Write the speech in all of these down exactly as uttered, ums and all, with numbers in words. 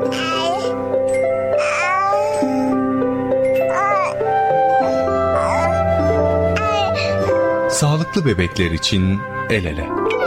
Sağlıklı bebekler için el ele.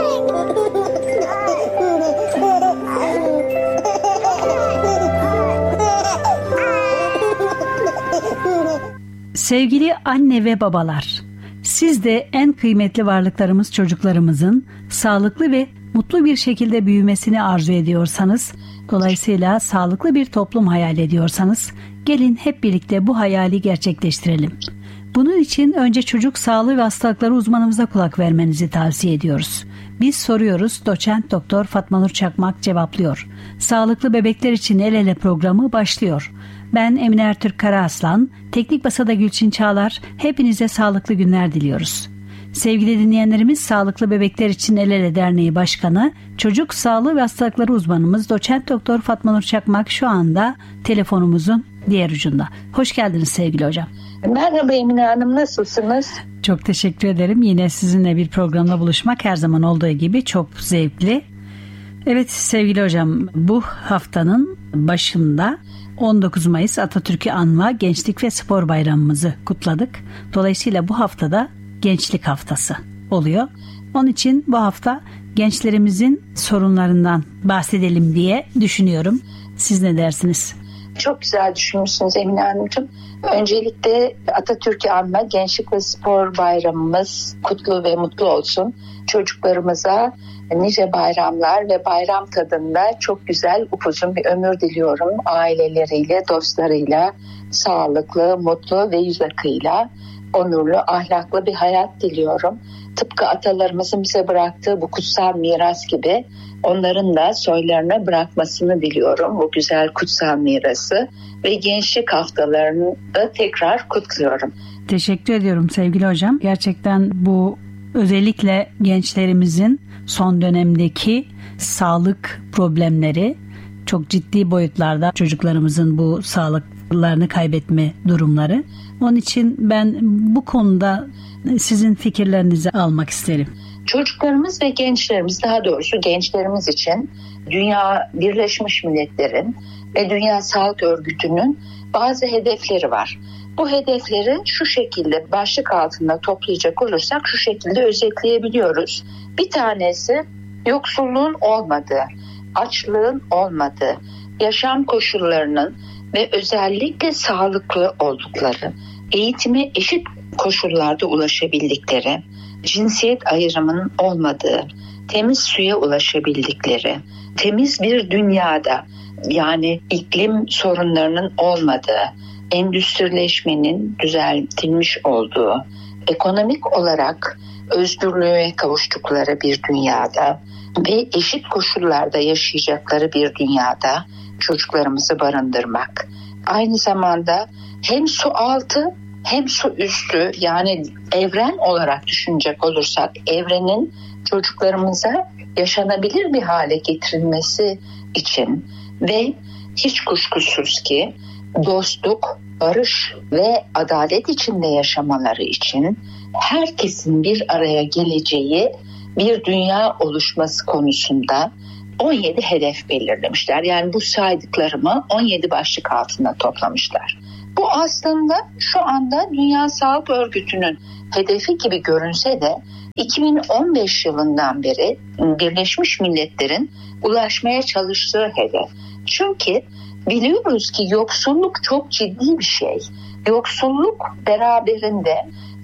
Sevgili anne ve babalar, siz de en kıymetli varlıklarımız çocuklarımızın sağlıklı ve mutlu bir şekilde büyümesini arzu ediyorsanız, dolayısıyla sağlıklı bir toplum hayal ediyorsanız, gelin hep birlikte bu hayali gerçekleştirelim. Bunun için önce çocuk sağlığı ve hastalıkları uzmanımıza kulak vermenizi tavsiye ediyoruz. Biz soruyoruz, doçent doktor Fatma Nur Çakmak cevaplıyor. Sağlıklı bebekler için el ele programı başlıyor. Ben Emine Ertürk Karaaslan, Teknik Masada Gülçin Çağlar, hepinize sağlıklı günler diliyoruz. Sevgili dinleyenlerimiz, Sağlıklı Bebekler için El Ele Derneği Başkanı, Çocuk Sağlığı ve Hastalıkları uzmanımız doçent doktor Fatma Nur Çakmak şu anda telefonumuzun diğer ucunda. Hoş geldiniz sevgili hocam. Merhaba Emine Hanım, nasılsınız? Çok teşekkür ederim. Yine sizinle bir programda buluşmak her zaman olduğu gibi çok zevkli. Evet sevgili hocam, bu haftanın başında on dokuz Mayıs Atatürk'ü anma Gençlik ve Spor Bayramımızı kutladık. Dolayısıyla bu haftada Gençlik Haftası oluyor. Onun için bu hafta gençlerimizin sorunlarından bahsedelim diye düşünüyorum. Siz ne dersiniz? Çok güzel düşünmüşsünüz Emine Hanımcığım. Öncelikle Atatürk'ü anma Gençlik ve Spor Bayramımız kutlu ve mutlu olsun. Çocuklarımıza nice bayramlar ve bayram tadında çok güzel upuzun bir ömür diliyorum. Aileleriyle, dostlarıyla, sağlıklı, mutlu ve yüz akıyla, onurlu, ahlaklı bir hayat diliyorum. Tıpkı atalarımızın bize bıraktığı bu kutsal miras gibi onların da soylarına bırakmasını diliyorum. Bu güzel kutsal mirası ve gençlik haftalarını da tekrar kutluyorum. Teşekkür ediyorum sevgili hocam. Gerçekten bu özellikle gençlerimizin son dönemdeki sağlık problemleri çok ciddi boyutlarda, çocuklarımızın bu sağlıklarını kaybetme durumları. Onun için ben bu konuda sizin fikirlerinizi almak isterim. Çocuklarımız ve gençlerimiz, daha doğrusu gençlerimiz için Dünya Birleşmiş Milletler'in ve Dünya Sağlık Örgütü'nün bazı hedefleri var. Bu hedefleri şu şekilde başlık altında toplayacak olursak şu şekilde özetleyebiliyoruz. Bir tanesi yoksulluğun olmadığı, açlığın olmadığı, yaşam koşullarının ve özellikle sağlıklı oldukları, eğitime eşit koşullarda ulaşabildikleri, cinsiyet ayrımının olmadığı, temiz suya ulaşabildikleri, temiz bir dünyada, yani iklim sorunlarının olmadığı, endüstrileşmenin düzeltilmiş olduğu, ekonomik olarak özgürlüğe kavuştukları bir dünyada ve eşit koşullarda yaşayacakları bir dünyada çocuklarımızı barındırmak. Aynı zamanda hem su altı hem su üstü, yani evren olarak düşünecek olursak evrenin çocuklarımıza yaşanabilir bir hale getirilmesi için ve hiç kuşkusuz ki dostluk, barış ve adalet içinde yaşamaları için herkesin bir araya geleceği bir dünya oluşması konusunda on yedi hedef belirlemişler. Yani bu saydıklarımı on yedi başlık altında toplamışlar. Bu aslında şu anda Dünya Sağlık Örgütü'nün hedefi gibi görünse de iki bin on beş yılından beri Birleşmiş Milletler'in ulaşmaya çalıştığı hedef. Çünkü biliyoruz ki yoksulluk çok ciddi bir şey. Yoksulluk beraberinde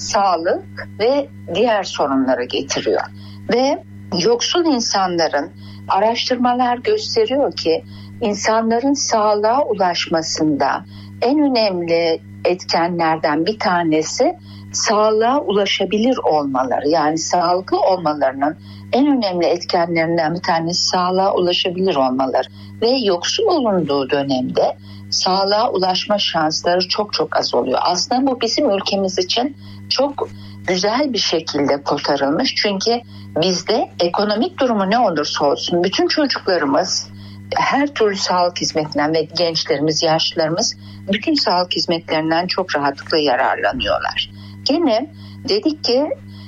sağlık ve diğer sorunları getiriyor. Ve yoksul insanların, araştırmalar gösteriyor ki insanların sağlığa ulaşmasında en önemli etkenlerden bir tanesi sağlığa ulaşabilir olmaları. Yani sağlıklı olmalarının en önemli etkenlerinden bir tanesi sağlığa ulaşabilir olmaları. Ve yoksul olunduğu dönemde sağlığa ulaşma şansları çok çok az oluyor. Aslında bu bizim ülkemiz için çok güzel bir şekilde kotarılmış. Çünkü bizde ekonomik durumu ne olursa olsun bütün çocuklarımız her türlü sağlık hizmetinden ve gençlerimiz, yaşlılarımız bütün sağlık hizmetlerinden çok rahatlıkla yararlanıyorlar. Gene dedik ki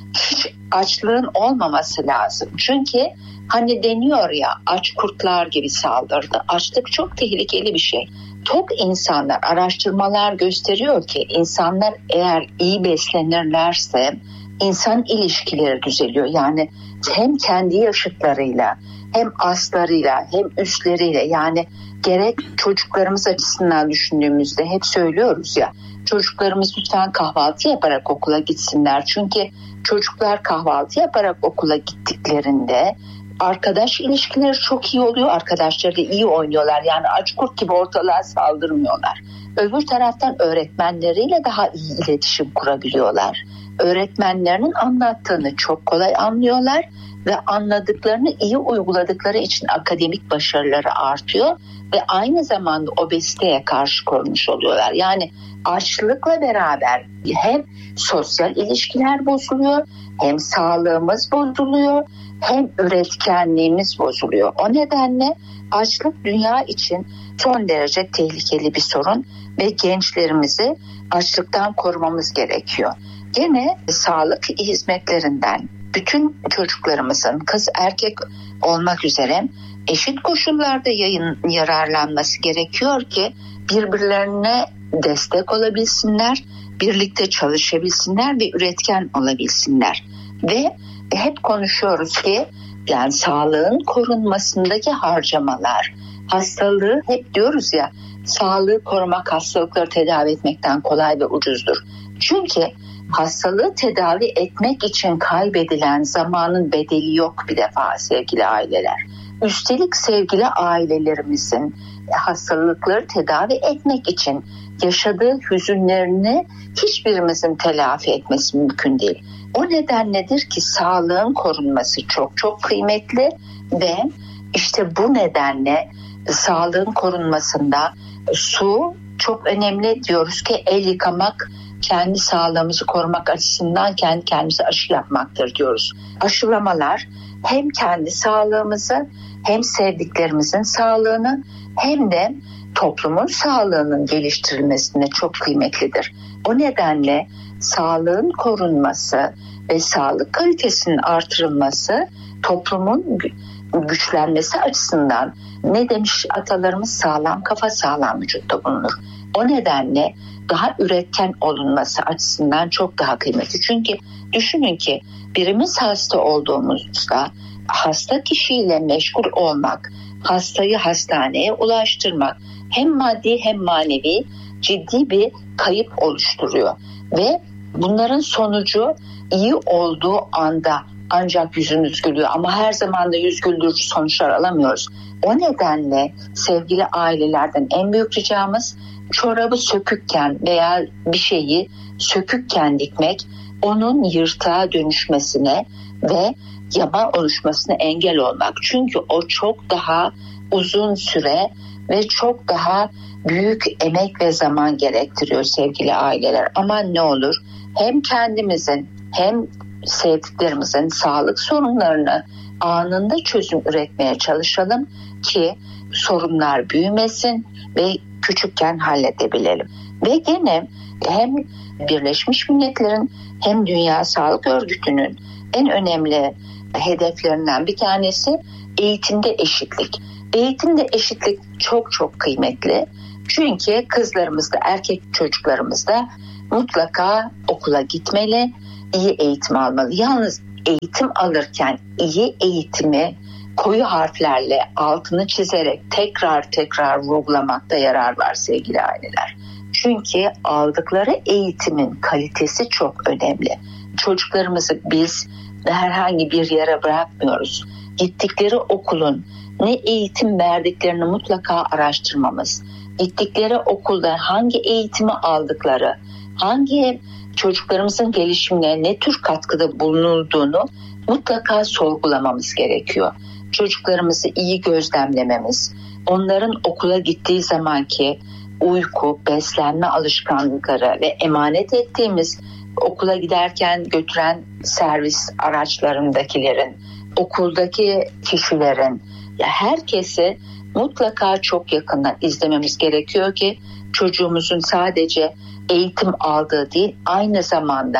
hiç açlığın olmaması lazım. Çünkü hani deniyor ya, aç kurtlar gibi saldırdı. Açlık çok tehlikeli bir şey. Tok insanlar, araştırmalar gösteriyor ki insanlar eğer iyi beslenirlerse insan ilişkileri düzeliyor. Yani hem kendi yaşıtlarıyla hem aslarıyla hem üstleriyle, yani gerek çocuklarımız açısından düşündüğümüzde hep söylüyoruz ya, çocuklarımız lütfen kahvaltı yaparak okula gitsinler. Çünkü çocuklar kahvaltı yaparak okula gittiklerinde arkadaş ilişkileri çok iyi oluyor. Arkadaşlarıyla iyi oynuyorlar. Yani aç kurt gibi ortalığa saldırmıyorlar. Öbür taraftan öğretmenleriyle daha iyi iletişim kurabiliyorlar. Öğretmenlerinin anlattığını çok kolay anlıyorlar ve anladıklarını iyi uyguladıkları için akademik başarıları artıyor ve aynı zamanda obeziteye karşı korunmuş oluyorlar. Yani açlıkla beraber hem sosyal ilişkiler bozuluyor, hem sağlığımız bozuluyor, hem üretkenliğimiz bozuluyor. O nedenle açlık dünya için son derece tehlikeli bir sorun ve gençlerimizi açlıktan korumamız gerekiyor. Gene sağlık hizmetlerinden bütün çocuklarımızın kız erkek olmak üzere eşit koşullarda yayın, yararlanması gerekiyor ki birbirlerine destek olabilsinler, birlikte çalışabilsinler ve üretken olabilsinler. Ve hep konuşuyoruz ki yani sağlığın korunmasındaki harcamalar, hastalığı hep diyoruz ya, sağlığı korumak hastalıkları tedavi etmekten kolay ve ucuzdur. Çünkü hastalığı tedavi etmek için kaybedilen zamanın bedeli yok bir defa sevgili aileler. Üstelik sevgili ailelerimizin hastalıkları tedavi etmek için yaşadığı hüzünlerini hiçbirimizin telafi etmesi mümkün değil. O nedenledir ki sağlığın korunması çok çok kıymetli ve işte bu nedenle sağlığın korunmasında su çok önemli. Diyoruz ki el yıkamak kendi sağlığımızı korumak açısından kendi kendimize aşı yapmaktır diyoruz. Aşılamalar hem kendi sağlığımızı hem sevdiklerimizin sağlığını hem de toplumun sağlığının geliştirilmesine çok kıymetlidir. O nedenle sağlığın korunması ve sağlık kalitesinin artırılması toplumun güçlenmesi açısından, ne demiş atalarımız, sağlam kafa sağlam vücutta bulunur. O nedenle daha üretken olunması açısından çok daha kıymetli. Çünkü düşünün ki birimiz hasta olduğumuzda hasta kişiyle meşgul olmak, hastayı hastaneye ulaştırmak hem maddi hem manevi ciddi bir kayıp oluşturuyor. Ve bunların sonucu iyi olduğu anda ancak yüzümüz gülüyor ama her zaman da yüz güldürücü sonuçlar alamıyoruz. O nedenle sevgili ailelerden en büyük ricamız çorabı sökükken veya bir şeyi sökükken dikmek, onun yırtığa dönüşmesine ve yama oluşmasına engel olmak. Çünkü o çok daha uzun süre ve çok daha büyük emek ve zaman gerektiriyor sevgili aileler. Aman ne olur hem kendimizin hem sevdiklerimizin sağlık sorunlarını anında çözüm üretmeye çalışalım ki sorunlar büyümesin ve küçükken halledebilelim. Ve gene hem Birleşmiş Milletler'in hem Dünya Sağlık Örgütü'nün en önemli hedeflerinden bir tanesi eğitimde eşitlik. Eğitimde eşitlik çok çok kıymetli. Çünkü kızlarımız da erkek çocuklarımız da mutlaka okula gitmeli, iyi eğitim almalı. Yalnız eğitim alırken iyi eğitimi koyu harflerle altını çizerek tekrar tekrar vurgulamakta yarar var sevgili aileler. Çünkü aldıkları eğitimin kalitesi çok önemli. Çocuklarımızı biz herhangi bir yere bırakmıyoruz. Gittikleri okulun ne eğitim verdiklerini mutlaka araştırmamız. Gittikleri okulda hangi eğitimi aldıkları, hangi çocuklarımızın gelişimine ne tür katkıda bulunulduğunu mutlaka sorgulamamız gerekiyor. Çocuklarımızı iyi gözlemlememiz, onların okula gittiği zamanki uyku, beslenme alışkanlıkları ve emanet ettiğimiz okula giderken götüren servis araçlarındakilerin, okuldaki kişilerin, ya herkesi mutlaka çok yakından izlememiz gerekiyor ki çocuğumuzun sadece eğitim aldığı değil, aynı zamanda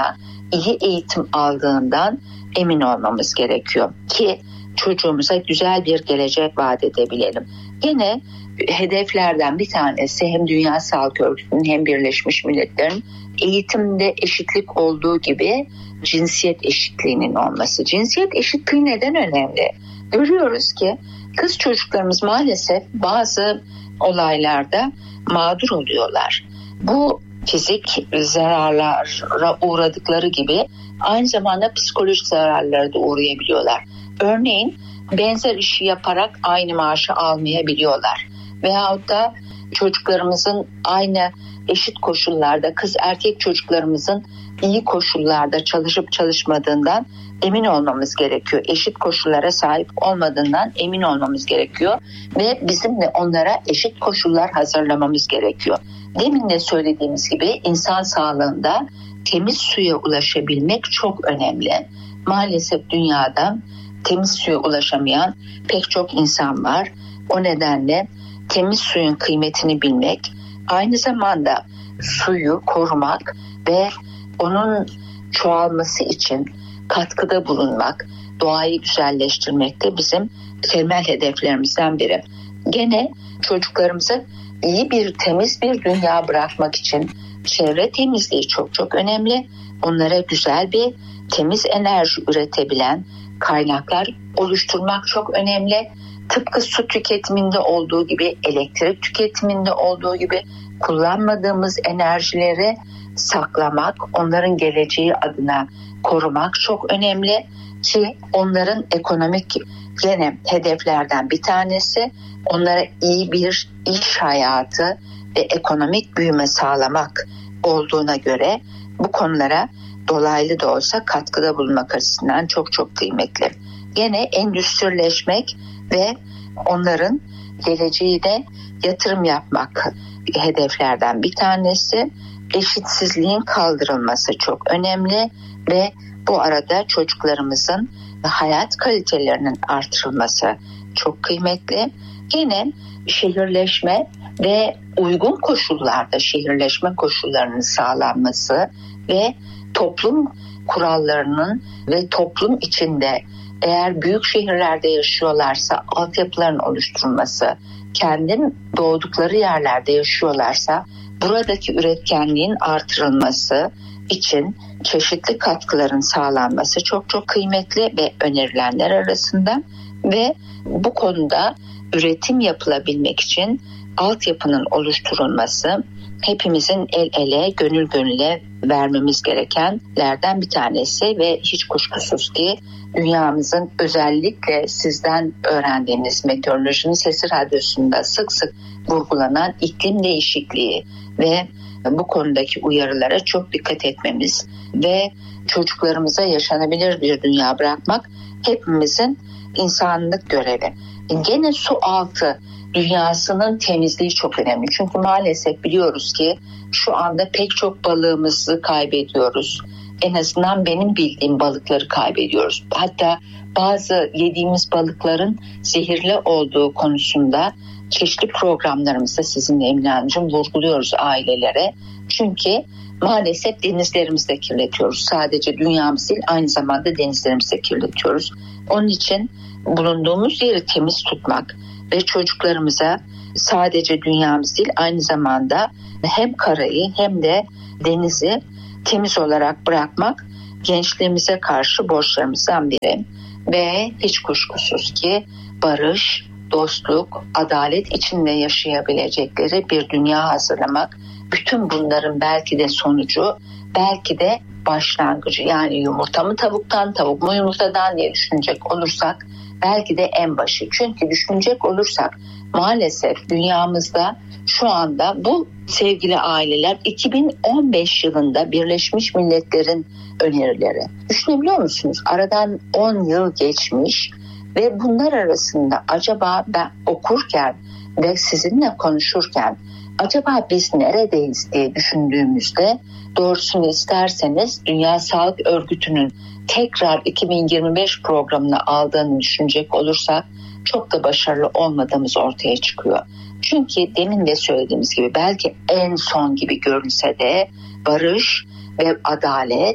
iyi eğitim aldığından emin olmamız gerekiyor ki çocuğumuza güzel bir gelecek vaat edebilelim. Yine hedeflerden bir tanesi hem Dünya Sağlık Örgütü'nün hem Birleşmiş Milletler'in eğitimde eşitlik olduğu gibi cinsiyet eşitliğinin olması. Cinsiyet eşitliği neden önemli? Görüyoruz ki kız çocuklarımız maalesef bazı olaylarda mağdur oluyorlar. Bu fizik zararlara uğradıkları gibi aynı zamanda psikolojik zararlara da uğrayabiliyorlar. Örneğin benzer işi yaparak aynı maaşı almayabiliyorlar. Veyahut da çocuklarımızın aynı eşit koşullarda, kız erkek çocuklarımızın iyi koşullarda çalışıp çalışmadığından emin olmamız gerekiyor. Eşit koşullara sahip olmadığından emin olmamız gerekiyor ve bizim de onlara eşit koşullar hazırlamamız gerekiyor. Demin de söylediğimiz gibi insan sağlığında temiz suya ulaşabilmek çok önemli. Maalesef dünyada temiz suya ulaşamayan pek çok insan var. O nedenle temiz suyun kıymetini bilmek, aynı zamanda suyu korumak ve onun çoğalması için katkıda bulunmak, doğayı güzelleştirmek de bizim temel hedeflerimizden biri. Gene çocuklarımıza iyi bir, temiz bir dünya bırakmak için çevre temizliği çok çok önemli. Onlara güzel bir temiz enerji üretebilen kaynaklar oluşturmak çok önemli. Tıpkı su tüketiminde olduğu gibi, elektrik tüketiminde olduğu gibi kullanmadığımız enerjileri saklamak, onların geleceği adına korumak çok önemli ki onların ekonomik yine hedeflerden bir tanesi onlara iyi bir iş hayatı ve ekonomik büyüme sağlamak olduğuna göre bu konulara dolaylı da olsa katkıda bulunmak açısından çok çok kıymetli. Gene endüstrileşmek ve onların geleceği de yatırım yapmak hedeflerden bir tanesi. Eşitsizliğin kaldırılması çok önemli ve bu arada çocuklarımızın hayat kalitelerinin artırılması çok kıymetli. Yine şehirleşme ve uygun koşullarda şehirleşme koşullarının sağlanması ve toplum kurallarının ve toplum içinde eğer büyük şehirlerde yaşıyorlarsa altyapıların oluşturulması, kendi doğdukları yerlerde yaşıyorlarsa buradaki üretkenliğin artırılması için çeşitli katkıların sağlanması çok çok kıymetli ve önerilenler arasında ve bu konuda üretim yapılabilmek için altyapının oluşturulması hepimizin el ele, gönül gönüle vermemiz gerekenlerden bir tanesi ve hiç kuşkusuz ki dünyamızın özellikle sizden öğrendiğiniz Meteorolojinin Sesi Radyosu'nda sık sık vurgulanan iklim değişikliği ve bu konudaki uyarılara çok dikkat etmemiz ve çocuklarımıza yaşanabilir bir dünya bırakmak hepimizin insanlık görevi. Gene su altı dünyasının temizliği çok önemli. Çünkü maalesef biliyoruz ki şu anda pek çok balığımızı kaybediyoruz. En azından benim bildiğim balıkları kaybediyoruz. Hatta bazı yediğimiz balıkların zehirli olduğu konusunda çeşitli programlarımızda sizinle Emine Hanımcığım vurguluyoruz ailelere. Çünkü maalesef denizlerimizi de kirletiyoruz. Sadece dünyamızı değil aynı zamanda denizlerimizi de kirletiyoruz. Onun için bulunduğumuz yeri temiz tutmak ve çocuklarımıza sadece dünyamız değil aynı zamanda hem karayı hem de denizi temiz olarak bırakmak gençliğimize karşı borçlarımızdan biri ve hiç kuşkusuz ki barış, dostluk, adalet içinde yaşayabilecekleri bir dünya hazırlamak, bütün bunların belki de sonucu, belki de başlangıcı, yani yumurta mı tavuktan, tavuk mu yumurtadan diye düşünecek olursak belki de en başı. Çünkü düşünecek olursak maalesef dünyamızda şu anda bu sevgili aileler iki bin on beş yılında Birleşmiş Milletler'in önerileri. Düşünebiliyor musunuz? Aradan on yıl geçmiş ve bunlar arasında acaba ben okurken ve sizinle konuşurken acaba biz neredeyiz diye düşündüğümüzde doğrusunu isterseniz Dünya Sağlık Örgütü'nün tekrar iki bin yirmi beş programına aldığını düşünecek olursak çok da başarılı olmadığımız ortaya çıkıyor. Çünkü demin de söylediğimiz gibi belki en son gibi görünse de barış ve adalet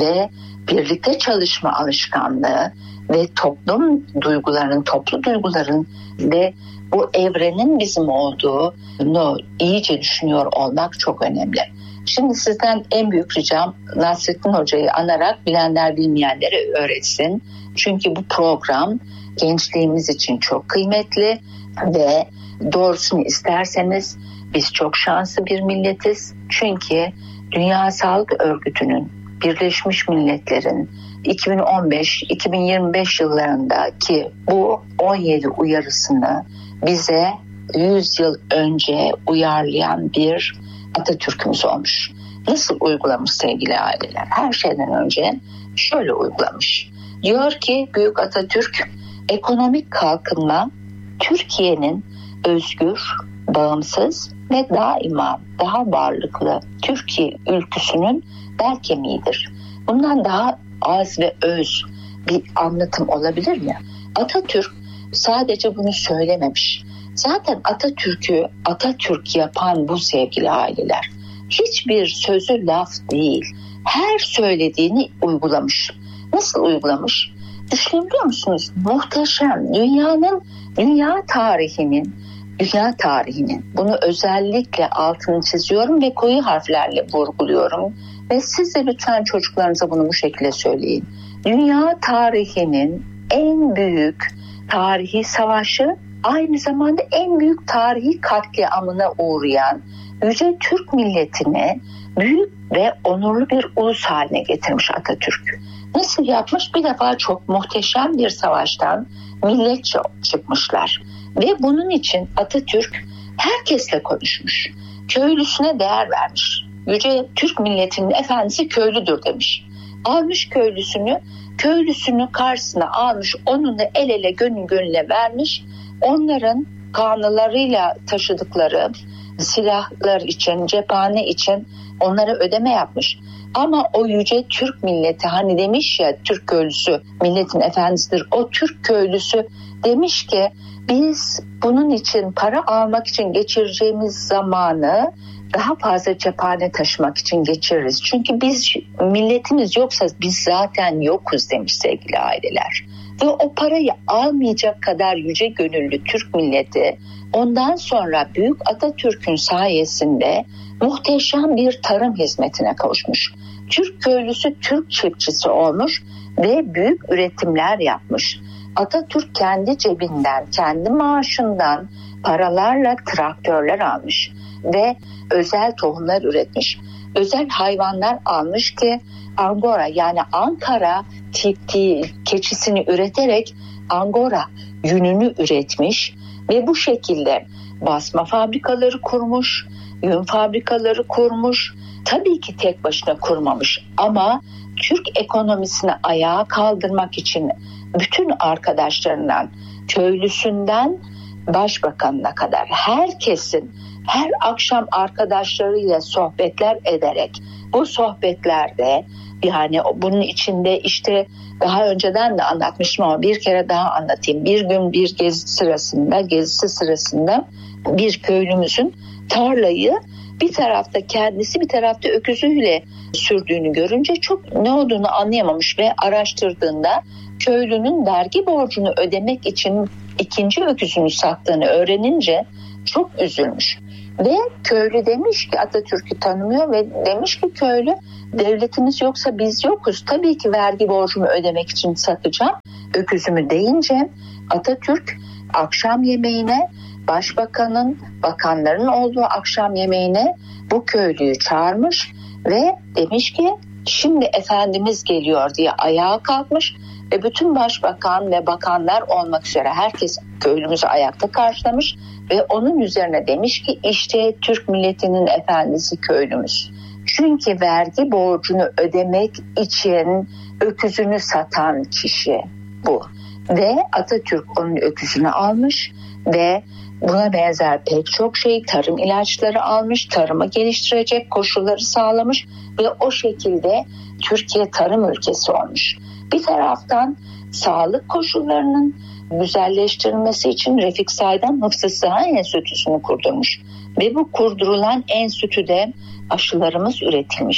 ve birlikte çalışma alışkanlığı ve toplum duygularının, toplu duyguların ve bu evrenin bizim olduğunu iyice düşünüyor olmak çok önemli. Şimdi sizden en büyük ricam Nasrettin Hoca'yı anarak bilenler bilmeyenlere öğretsin. Çünkü bu program gençliğimiz için çok kıymetli ve doğrusunu isterseniz biz çok şanslı bir milletiz. Çünkü Dünya Sağlık Örgütü'nün, Birleşmiş Milletler'in iki bin on beş iki bin yirmi beş yıllarındaki bu on yedi uyarısını bize yüz yıl önce uyarlayan bir Atatürk'ümüz olmuş. Nasıl uygulamış sevgili aileler? Her şeyden önce şöyle uygulamış. Diyor ki Büyük Atatürk, ekonomik kalkınma Türkiye'nin özgür, bağımsız ve daima daha varlıklı Türkiye ülküsünün bel kemiğidir. Bundan daha az ve öz bir anlatım olabilir mi? Atatürk sadece bunu söylememiş. Zaten Atatürk'ü Atatürk yapan bu sevgili aileler. Hiçbir sözü laf değil. Her söylediğini uygulamış. Nasıl uygulamış? Düşünebiliyor musunuz? Muhteşem. Dünyanın, dünya tarihinin, dünya tarihinin, bunu özellikle altını çiziyorum ve koyu harflerle vurguluyorum. Ve siz de lütfen çocuklarınıza bunu bu şekilde söyleyin. Dünya tarihinin en büyük tarihi savaşı, aynı zamanda en büyük tarihi katliamına uğrayan yüce Türk milletini büyük ve onurlu bir ulus haline getirmiş Atatürk. Nasıl yapmış? Bir defa çok muhteşem bir savaştan milletçe çıkmışlar. Ve bunun için Atatürk herkesle konuşmuş. Köylüsüne değer vermiş. Yüce Türk milletinin efendisi köylüdür demiş. Almış köylüsünü, köylüsünün karşısına almış, onunla el ele gönül gönüle vermiş. Onların karnılarıyla taşıdıkları silahlar için, cephane için onlara ödeme yapmış. Ama o yüce Türk milleti, hani demiş ya Türk köylüsü milletin efendisidir. O Türk köylüsü demiş ki biz bunun için, para almak için geçireceğimiz zamanı daha fazla cephane taşımak için geçiririz. Çünkü biz, milletimiz yoksa biz zaten yokuz demiş sevgili aileler. Ve o parayı almayacak kadar yüce gönüllü Türk milleti ondan sonra Büyük Atatürk'ün sayesinde muhteşem bir tarım hizmetine kavuşmuş. Türk köylüsü Türk çiftçisi olmuş ve büyük üretimler yapmış. Atatürk kendi cebinden, kendi maaşından paralarla traktörler almış ve özel tohumlar üretmiş. Özel hayvanlar almış ki Angora, yani Ankara tipti keçisini üreterek Angora yününü üretmiş ve bu şekilde basma fabrikaları kurmuş, yün fabrikaları kurmuş. Tabii ki tek başına kurmamış ama Türk ekonomisini ayağa kaldırmak için bütün arkadaşlarından, köylüsünden başbakanına kadar herkesin her akşam arkadaşlarıyla sohbetler ederek, bu sohbetlerde, yani bunun içinde işte daha önceden de anlatmıştım ama bir kere daha anlatayım. Bir gün bir gezi sırasında, gezisi sırasında bir köylümüzün tarlayı bir tarafta kendisi, bir tarafta öküzüyle sürdüğünü görünce çok ne olduğunu anlayamamış ve araştırdığında köylünün vergi borcunu ödemek için ikinci öküzünü sattığını öğrenince çok üzülmüş. Ve köylü demiş ki, Atatürk'ü tanımıyor ve demiş ki köylü, devletimiz yoksa biz yokuz. Tabii ki vergi borcumu ödemek için satacağım öküzümü deyince Atatürk akşam yemeğine, başbakanın, bakanların olduğu akşam yemeğine bu köylüyü çağırmış ve demiş ki şimdi efendimiz geliyor diye ayağa kalkmış ve bütün başbakan ve bakanlar olmak üzere herkes köylümüzü ayakta karşılamış ve onun üzerine demiş ki işte Türk milletinin efendisi köylümüz. Çünkü vergi borcunu ödemek için öküzünü satan kişi bu. Ve Atatürk onun öküzünü almış ve buna benzer pek çok şey, tarım ilaçları almış, tarımı geliştirecek koşulları sağlamış ve o şekilde Türkiye tarım ülkesi olmuş. Bir taraftan sağlık koşullarının güzelleştirilmesi için Refik Saydam Hıfzı Sıha Enstitüsü'nü kurdurmuş ve bu kurdurulan enstitüde aşılarımız üretilmiş.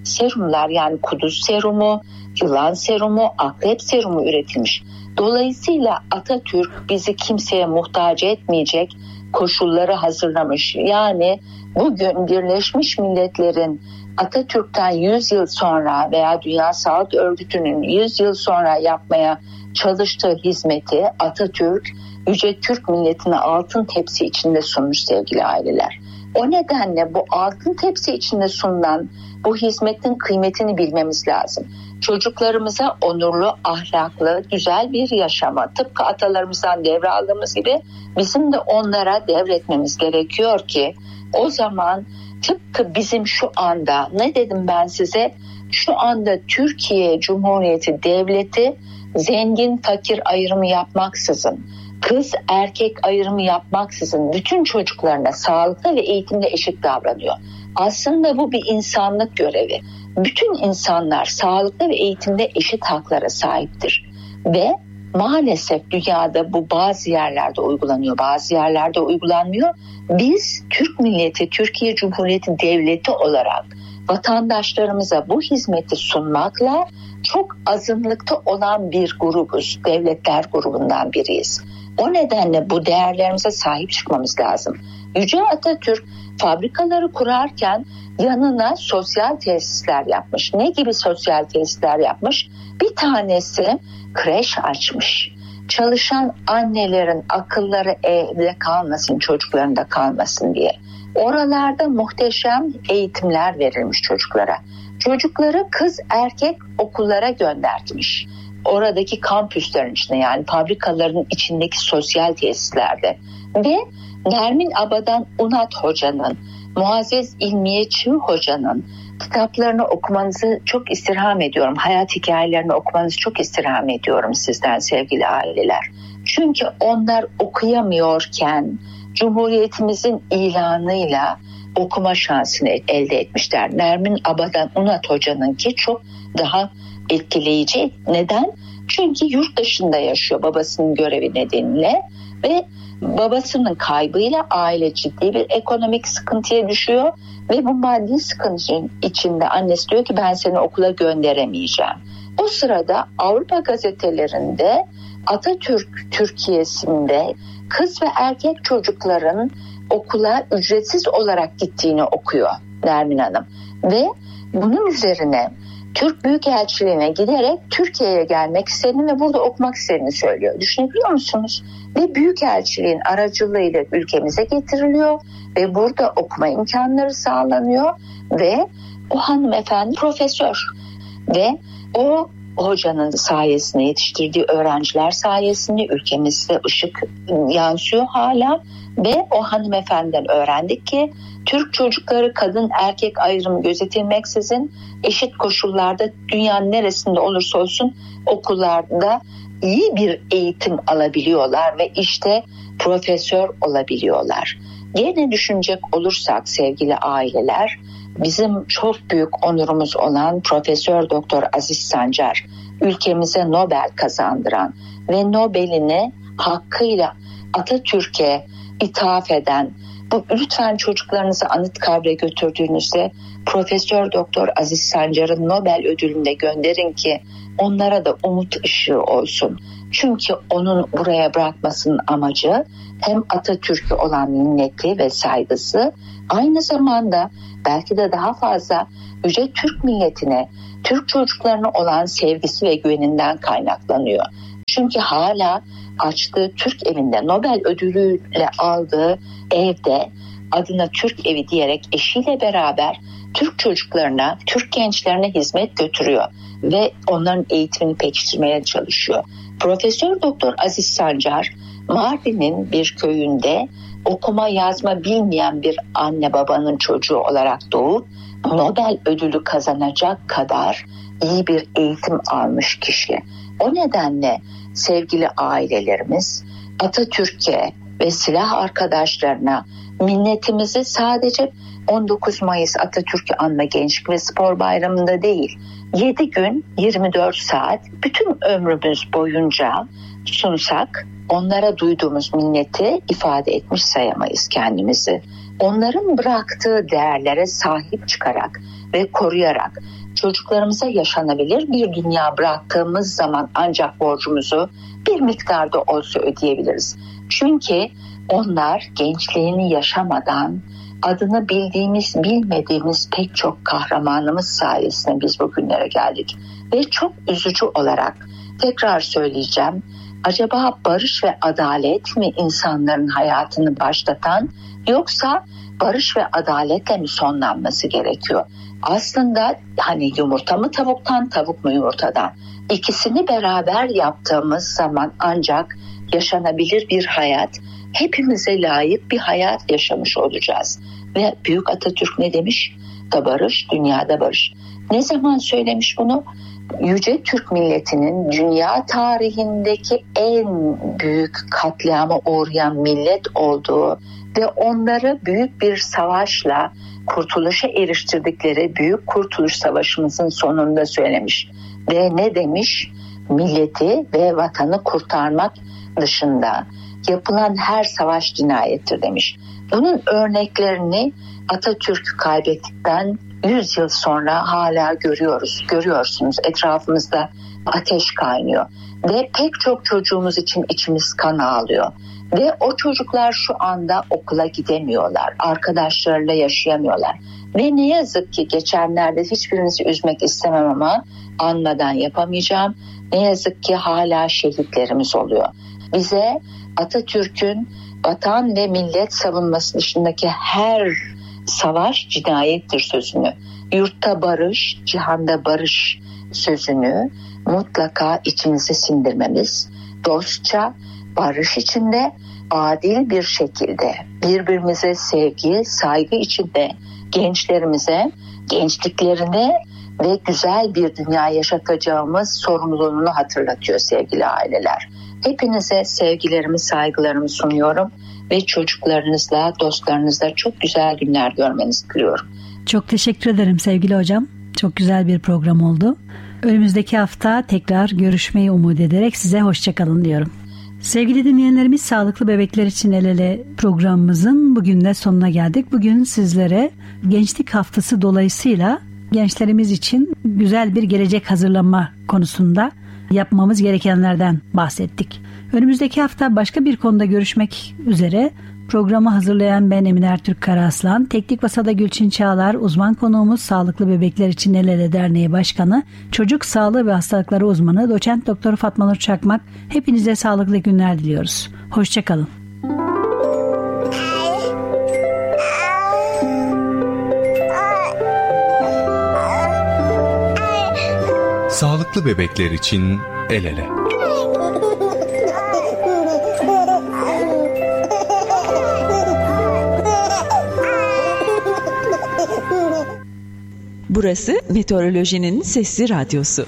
serumlar, yani kuduz serumu, yılan serumu, akrep serumu üretilmiş. Dolayısıyla Atatürk bizi kimseye muhtaç etmeyecek koşulları hazırlamış. Yani bugün Birleşmiş Milletler'in Atatürk'ten yüz yıl sonra veya Dünya Sağlık Örgütü'nün yüz yıl sonra yapmaya çalıştığı hizmeti Atatürk Yüce Türk milletine altın tepsi içinde sunmuş sevgili aileler. O nedenle bu altın tepsi içinde sunulan bu hizmetin kıymetini bilmemiz lazım. Çocuklarımıza onurlu, ahlaklı, güzel bir yaşama, tıpkı atalarımızdan devraldığımız gibi bizim de onlara devretmemiz gerekiyor ki o zaman tıpkı bizim şu anda, ne dedim ben size, şu anda Türkiye Cumhuriyeti Devleti zengin fakir ayrımı yapmaksızın, kız erkek ayrımı yapmaksızın bütün çocuklarına sağlıklı ve eğitimde eşit davranıyor. Aslında bu bir insanlık görevi. Bütün insanlar sağlıklı ve eğitimde eşit haklara sahiptir. Ve maalesef dünyada bu bazı yerlerde uygulanıyor, bazı yerlerde uygulanmıyor. Biz Türk milleti, Türkiye Cumhuriyeti Devleti olarak vatandaşlarımıza bu hizmeti sunmakla çok azınlıkta olan bir grubuz, devletler grubundan biriyiz. O nedenle bu değerlerimize sahip çıkmamız lazım. Yüce Atatürk fabrikaları kurarken yanına sosyal tesisler yapmış. Ne gibi sosyal tesisler yapmış? Bir tanesi kreş açmış. Çalışan annelerin akılları evde kalmasın, çocuklarında kalmasın diye. Oralarda muhteşem eğitimler verilmiş çocuklara. Çocukları kız erkek okullara göndertmiş. Oradaki kampüslerin içinde, yani fabrikaların içindeki sosyal tesislerde. Ve Nermin Abadan Unat Hoca'nın, Muazzez İlmiye Çığ Hoca'nın kitaplarını okumanızı çok istirham ediyorum. Hayat hikayelerini okumanızı çok istirham ediyorum sizden sevgili aileler. Çünkü onlar okuyamıyorken Cumhuriyetimizin ilanıyla okuma şansını elde etmişler. Nermin Abadan Unat Hoca'nınki çok daha etkileyici. Neden? Çünkü yurt dışında yaşıyor babasının görevi nedeniyle ve babasının kaybıyla aile ciddi bir ekonomik sıkıntıya düşüyor ve bu maddi sıkıntının içinde annesi diyor ki ben seni okula gönderemeyeceğim. O sırada Avrupa gazetelerinde Atatürk Türkiye'sinde kız ve erkek çocukların okula ücretsiz olarak gittiğini okuyor Nermin Hanım ve bunun üzerine Türk Büyükelçiliğine giderek Türkiye'ye gelmek istediğini ve burada okumak istediğini söylüyor. Düşünebiliyor musunuz? Ve Büyükelçiliğin aracılığıyla ülkemize getiriliyor ve burada okuma imkanları sağlanıyor ve o hanımefendi profesör ve o hocanın sayesinde, yetiştirdiği öğrenciler sayesinde ülkemizde ışık yansıyor hala ve o hanımefendiden öğrendik ki Türk çocukları kadın erkek ayrımı gözetilmeksizin eşit koşullarda dünyanın neresinde olursa olsun okullarda iyi bir eğitim alabiliyorlar ve işte profesör olabiliyorlar. Yine düşünecek olursak sevgili aileler, bizim çok büyük onurumuz olan Profesör Doktor Aziz Sancar, ülkemize Nobel kazandıran ve Nobel'ini hakkıyla Atatürk'e ithaf eden, bu lütfen çocuklarınızı Anıtkabir'e götürdüğünüzde Profesör Doktor Aziz Sancar'ın Nobel ödülünü de gönderin ki onlara da umut ışığı olsun. Çünkü onun buraya bırakmasının amacı hem Atatürk'e olan minneti ve saygısı, aynı zamanda belki de daha fazla Yüce Türk milletine, Türk çocuklarına olan sevgisi ve güveninden kaynaklanıyor. Çünkü hala açtığı Türk evinde Nobel ödülüyle aldığı evde adına Türk evi diyerek eşiyle beraber Türk çocuklarına, Türk gençlerine hizmet götürüyor ve onların eğitimini pekiştirmeye çalışıyor. Profesör Doktor Aziz Sancar, Mardin'in bir köyünde okuma yazma bilmeyen bir anne babanın çocuğu olarak doğup Nobel ödülü kazanacak kadar iyi bir eğitim almış kişi. O nedenle sevgili ailelerimiz, Atatürk'e ve silah arkadaşlarına minnetimizi sadece on dokuz Mayıs Atatürk'ü anma Gençlik ve Spor Bayramı'nda değil, yedi gün yirmi dört saat bütün ömrümüz boyunca sunsak onlara duyduğumuz minneti ifade etmiş sayamayız kendimizi. Onların bıraktığı değerlere sahip çıkarak ve koruyarak çocuklarımıza yaşanabilir bir dünya bıraktığımız zaman ancak borcumuzu bir miktarda olsa ödeyebiliriz. Çünkü onlar gençliğini yaşamadan adını bildiğimiz bilmediğimiz pek çok kahramanımız sayesinde biz bugünlere geldik. Ve çok üzücü olarak tekrar söyleyeceğim, acaba barış ve adalet mi insanların hayatını başlatan, yoksa barış ve adaletle mi sonlanması gerekiyor? Aslında hani yumurta mı tavuktan, tavuk mu yumurtadan? İkisini beraber yaptığımız zaman ancak yaşanabilir bir hayat, hepimize layık bir hayat yaşamış olacağız. Ve Büyük Atatürk ne demiş? Da barış, dünyada barış. Ne zaman söylemiş bunu? Yüce Türk milletinin dünya tarihindeki en büyük katliama uğrayan millet olduğu ve onları büyük bir savaşla kurtuluşa eriştirdikleri Büyük Kurtuluş Savaşımızın sonunda söylemiş. Ve ne demiş? Milleti ve vatanı kurtarmak dışında yapılan her savaş cinayettir demiş. Bunun örneklerini Atatürk'ü kaybettikten yüz yıl sonra hala görüyoruz. Görüyorsunuz, etrafımızda ateş kaynıyor. Ve pek çok çocuğumuz için içimiz kan ağlıyor. Ve o çocuklar şu anda okula gidemiyorlar. Arkadaşlarıyla yaşayamıyorlar. Ve ne yazık ki geçenlerde, hiçbirinizi üzmek istemem ama anmadan yapamayacağım, ne yazık ki hala şehitlerimiz oluyor. Bize Atatürk'ün vatan ve millet savunması dışındaki her savaş cinayettir sözünü, yurtta barış, cihanda barış sözünü mutlaka içimize sindirmemiz, dostça, barış içinde, adil bir şekilde birbirimize sevgi, saygı içinde gençlerimize, gençliklerine ve güzel bir dünya yaşatacağımız sorumluluğunu hatırlatıyor sevgili aileler. Hepinize sevgilerimi, saygılarımı sunuyorum ve çocuklarınızla, dostlarınızla çok güzel günler görmenizi diliyorum. Çok teşekkür ederim sevgili hocam. Çok güzel bir program oldu. Önümüzdeki hafta tekrar görüşmeyi umut ederek size hoşçakalın diyorum. Sevgili dinleyenlerimiz, Sağlıklı Bebekler için El Ele programımızın bugün de sonuna geldik. Bugün sizlere Gençlik Haftası dolayısıyla gençlerimiz için güzel bir gelecek hazırlama konusunda yapmamız gerekenlerden bahsettik. Önümüzdeki hafta başka bir konuda görüşmek üzere. Programı hazırlayan ben Emine Ertürk Karaaslan, Teknik Masada Gülçin Çağlar, uzman konuğumuz Sağlıklı Bebekler için El Ele Derneği Başkanı, Çocuk Sağlığı ve Hastalıkları Uzmanı Doçent Doktor Fatma Nur Çakmak. Hepinize sağlıklı günler diliyoruz. Hoşçakalın. Sağlıklı bebekler için El Ele. Burası Meteorolojinin Sesli Radyosu.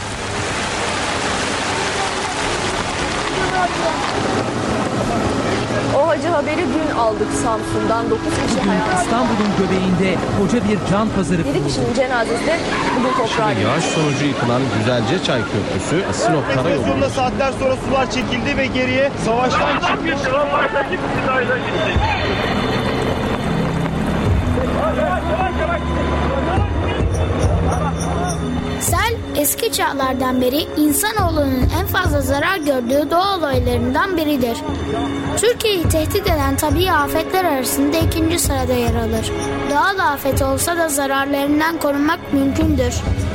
O acı haberi dün aldık Samsun'dan. dokuz kişi hayatını... İstanbul'un göbeğinde koca bir can pazarı kuruldu. yedi kişinin cenazesi de bugün toprağa Şimdi yağış sonucu yıkılan Güzelce Çay Köprüsü Sinop Karayolu. Sonunda saatler sonra sular çekildi ve geriye savaştan çıktı. Sel eski çağlardan beri insanoğlunun en fazla zarar gördüğü doğa olaylarından biridir. Türkiye'yi tehdit eden tabii afetler arasında ikinci sırada yer alır. Doğal afet olsa da zararlarından korunmak mümkündür.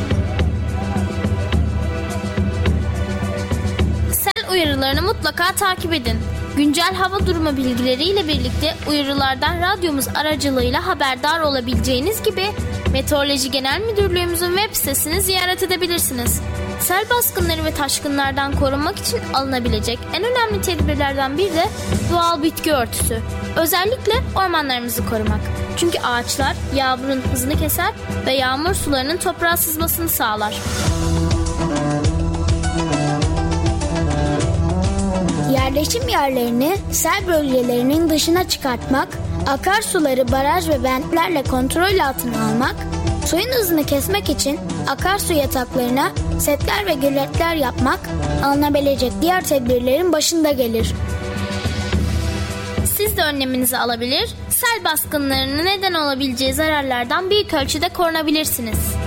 Sel uyarılarını mutlaka takip edin. Güncel hava durumu bilgileriyle birlikte uyarılardan radyomuz aracılığıyla haberdar olabileceğiniz gibi Meteoroloji Genel Müdürlüğümüzün web sitesini ziyaret edebilirsiniz. Sel baskınları ve taşkınlardan korunmak için alınabilecek en önemli tedbirlerden biri de doğal bitki örtüsü. Özellikle ormanlarımızı korumak. Çünkü ağaçlar yağmurun hızını keser ve yağmur sularının toprağa sızmasını sağlar. Yerleşim yerlerini sel bölgelerinin dışına çıkartmak, akarsuları baraj ve bentlerle kontrol altına almak, suyun hızını kesmek için akarsu yataklarına setler ve göletler yapmak alınabilecek diğer tedbirlerin başında gelir. Siz de önleminizi alabilir, sel baskınlarına neden olabileceği zararlardan büyük ölçüde korunabilirsiniz.